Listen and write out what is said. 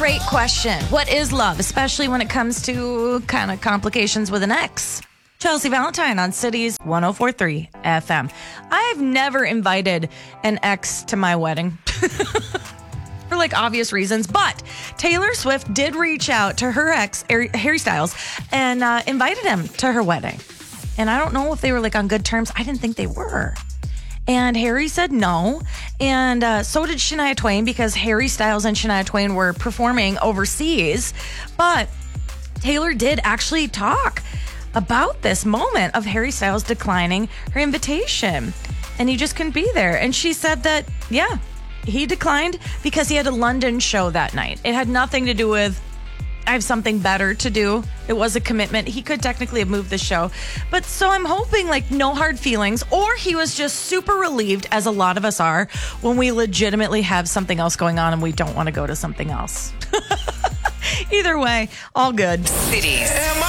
great question. What is love, especially when it comes to kind of complications with an ex? Chelsea Valentine on Cities 104.3 FM. I've never invited an ex to my wedding for like obvious reasons, but Taylor Swift did reach out to her ex, Harry Styles, and invited him to her wedding. And I don't know if they were like on good terms. I didn't think they were. And Harry said no. And so did Shania Twain, because Harry Styles and Shania Twain were performing overseas. But Taylor did actually talk about this moment of Harry Styles declining her invitation. And he just couldn't be there. And she said that, yeah, he declined because he had a London show that night. It had nothing to do with, I have something better to do. It was a commitment. He could technically have moved the show. But so I'm hoping like no hard feelings, or he was just super relieved, as a lot of us are, when we legitimately have something else going on and we don't want to go to something else. Either way, all good. Cities.